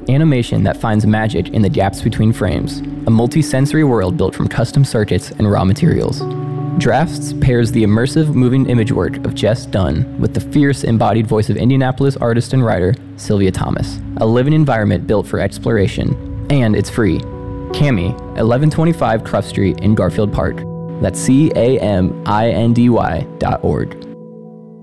Animation that finds magic in the gaps between frames. A multi-sensory world built from custom circuits and raw materials. Drafts pairs the immersive moving image work of Jess Dunn with the fierce embodied voice of Indianapolis artist and writer Sylvia Thomas. A living environment built for exploration. And it's free. Cami, 1125 Cruff Street in Garfield Park. That's CAMINDY.org.